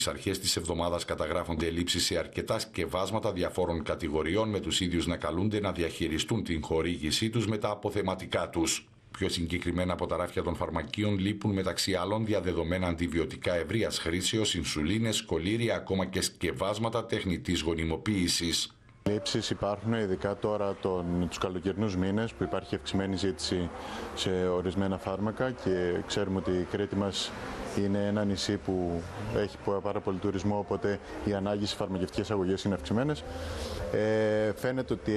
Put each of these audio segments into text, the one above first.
Στις αρχές της εβδομάδας καταγράφονται ελλείψεις σε αρκετά σκευάσματα διαφόρων κατηγοριών, με τους ίδιους να καλούνται να διαχειριστούν την χορήγησή τους με τα αποθεματικά τους. Πιο συγκεκριμένα, από τα ράφια των φαρμακείων λείπουν μεταξύ άλλων διαδεδομένα αντιβιωτικά ευρείας χρήσεως, ινσουλίνες, κολλήρια, ακόμα και σκευάσματα τεχνητής γονιμοποίησης. Λήψεις υπάρχουν ειδικά τώρα τους καλοκαιρινούς μήνες που υπάρχει αυξημένη ζήτηση σε ορισμένα φάρμακα και ξέρουμε ότι η Κρήτη μας είναι ένα νησί που έχει πάρα πολύ τουρισμό, οπότε οι ανάγκες στις φαρμακευτικές αγωγές είναι αυξημένες. Φαίνεται ότι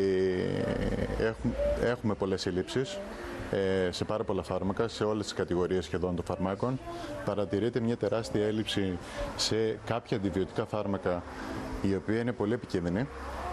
έχουμε πολλές ελλείψεις σε πάρα πολλά φάρμακα, σε όλες τις κατηγορίες σχεδόν των φαρμάκων. Παρατηρείται μια τεράστια έλλειψη σε κάποια αντιβιωτικά φάρμακα, η οποία είναι πολύ επικίνδυνη.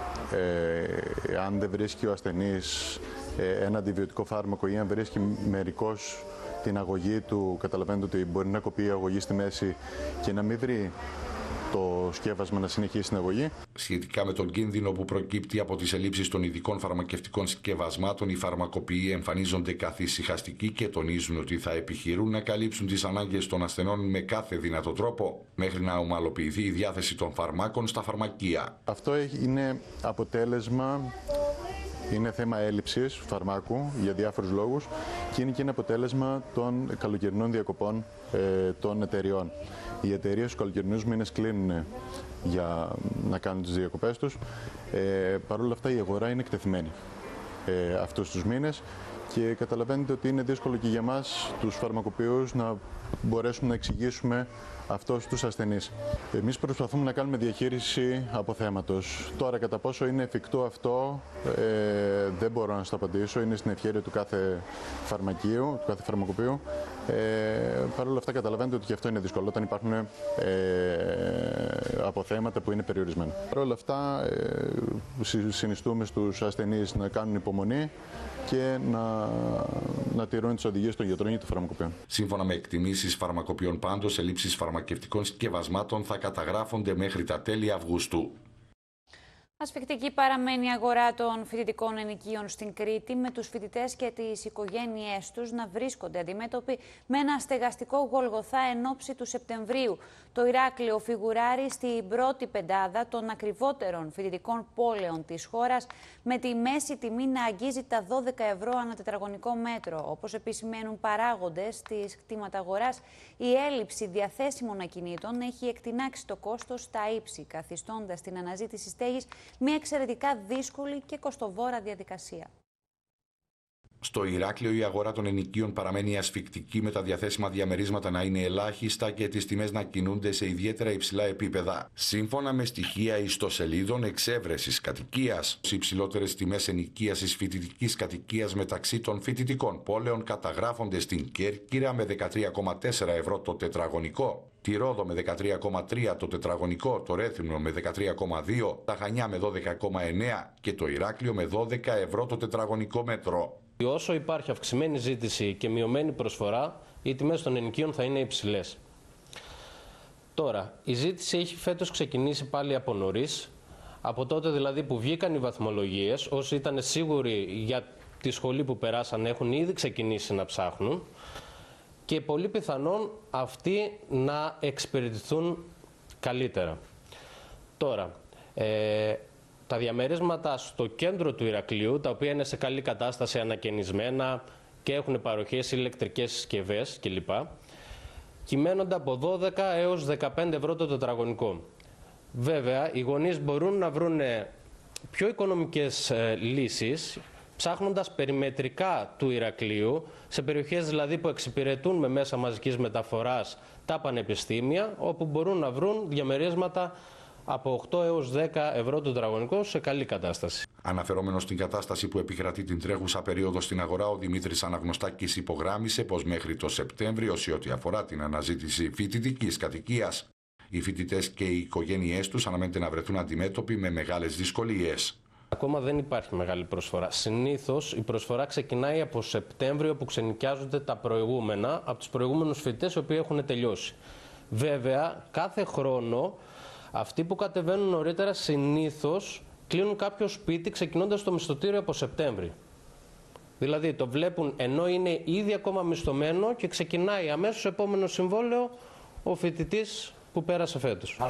Αν δεν βρίσκει ο ασθενής ένα αντιβιωτικό φάρμακο ή αν βρίσκει μερικώς την αγωγή του, καταλαβαίνετε ότι μπορεί να κοπεί η αγωγή στη μέση και να μην βρει το σκεύασμα να συνεχίσει την αγωγή. Σχετικά με τον κίνδυνο που προκύπτει από τις ελλείψεις των ειδικών φαρμακευτικών σκευασμάτων, οι φαρμακοποιοί εμφανίζονται καθησυχαστικοί και τονίζουν ότι θα επιχειρούν να καλύψουν τις ανάγκες των ασθενών με κάθε δυνατό τρόπο, μέχρι να ομαλοποιηθεί η διάθεση των φαρμάκων στα φαρμακεία. Αυτό είναι αποτέλεσμα. Είναι θέμα έλλειψης φαρμάκου για διάφορους λόγους και είναι και ένα αποτέλεσμα των καλοκαιρινών διακοπών των εταιριών. Οι εταιρείες στους καλοκαιρινούς μήνες κλείνουν για να κάνουν τις διακοπές τους. Παρ' όλα αυτά η αγορά είναι εκτεθειμένη αυτούς τους μήνες και καταλαβαίνετε ότι είναι δύσκολο και για μας τους φαρμακοποιούς να μπορέσουμε να εξηγήσουμε αυτό στους ασθενείς. Εμείς προσπαθούμε να κάνουμε διαχείριση αποθέματος. Τώρα, κατά πόσο είναι εφικτό αυτό, δεν μπορώ να σας το απαντήσω. Είναι στην ευχέρεια του κάθε φαρμακείου, του κάθε φαρμακοποιού. Παρ' όλα αυτά, καταλαβαίνετε ότι και αυτό είναι δύσκολο όταν υπάρχουν αποθέματα που είναι περιορισμένα. Παρ' όλα αυτά, συνιστούμε στους ασθενείς να κάνουν υπομονή και να τηρούν τις οδηγίες των γιατρών ή των φαρμακοποιών. Σύμφωνα με εκτιμήσεις φαρμακοποιών, πάντως, ελλείψεις φαρμακευτικών σκευασμάτων θα καταγράφονται μέχρι τα τέλη Αυγούστου. Ασφικτική παραμένει η αγορά των φοιτητικών ενοικίων στην Κρήτη, με τους φοιτητές και τις οικογένειές τους να βρίσκονται αντιμέτωποι με ένα στεγαστικό γολγοθά εν ώψη του Σεπτεμβρίου. Το Ηράκλειο φιγουράρει στην πρώτη πεντάδα των ακριβότερων φοιτητικών πόλεων της χώρας, με τη μέση τιμή να αγγίζει τα 12 ευρώ ανά τετραγωνικό μέτρο. Όπως επισημαίνουν παράγοντες της κτηματαγοράς, η έλλειψη διαθέσιμων ακινήτων έχει εκτινάξει το κόστος στα ύψη, καθιστώντας την αναζήτηση στέγης μια εξαιρετικά δύσκολη και κοστοβόρα διαδικασία. Στο Ηράκλειο η αγορά των ενοικίων παραμένει ασφικτική, με τα διαθέσιμα διαμερίσματα να είναι ελάχιστα και τις τιμές να κινούνται σε ιδιαίτερα υψηλά επίπεδα. Σύμφωνα με στοιχεία ιστοσελίδων εξέβρεσης κατοικίας, οι υψηλότερες τιμές ενοικίασης φοιτητικής κατοικίας μεταξύ των φοιτητικών πόλεων καταγράφονται στην Κέρκυρα με 13,4 ευρώ το τετραγωνικό, τη Ρόδο με 13,3 το τετραγωνικό, το Ρέθυμνο με 13,2, τα Χανιά με 12,9 και το Ηράκλειο με 12 ευρώ το τετραγωνικό μέτρο. Όσο υπάρχει αυξημένη ζήτηση και μειωμένη προσφορά, οι τιμές των ενοικίων θα είναι υψηλές. Τώρα, η ζήτηση έχει φέτος ξεκινήσει πάλι από νωρίς, από τότε δηλαδή που βγήκαν οι βαθμολογίες. Όσοι ήταν σίγουροι για τη σχολή που περάσαν έχουν ήδη ξεκινήσει να ψάχνουν και πολύ πιθανόν αυτοί να εξυπηρετηθούν καλύτερα. Τώρα, τα διαμερίσματα στο κέντρο του Ηρακλείου, τα οποία είναι σε καλή κατάσταση, ανακαινισμένα και έχουν παροχές, ηλεκτρικές συσκευές κλπ, κυμαίνονται από 12 έως 15 ευρώ το τετραγωνικό. Βέβαια, οι γονείς μπορούν να βρουν πιο οικονομικές λύσεις, ψάχνοντας περιμετρικά του Ηρακλείου, σε περιοχές δηλαδή που εξυπηρετούν με μέσα μαζικής μεταφοράς τα πανεπιστήμια, όπου μπορούν να βρουν διαμερίσματα από 8 έως 10 ευρώ το τετραγωνικό σε καλή κατάσταση. Αναφερόμενος στην κατάσταση που επικρατεί την τρέχουσα περίοδο στην αγορά, ο Δημήτρης Αναγνωστάκης υπογράμμισε πως μέχρι το Σεπτέμβριο, σε ό,τι αφορά την αναζήτηση φοιτητικής κατοικίας, οι φοιτητές και οι οικογένειές τους αναμένεται να βρεθούν αντιμέτωποι με μεγάλες δυσκολίες. Ακόμα δεν υπάρχει μεγάλη προσφορά. Συνήθως η προσφορά ξεκινάει από Σεπτέμβριο, που ξενοικιάζονται τα προηγούμενα από τους προηγούμενους φοιτητές οι οποίοι έχουν τελειώσει. Βέβαια, κάθε χρόνο αυτοί που κατεβαίνουν νωρίτερα συνήθως κλείνουν κάποιο σπίτι ξεκινώντας το μισθωτήριο από Σεπτέμβρη. Δηλαδή το βλέπουν ενώ είναι ήδη ακόμα μισθωμένο και ξεκινάει αμέσως επόμενο συμβόλαιο ο φοιτητής που πέρασε φέτος.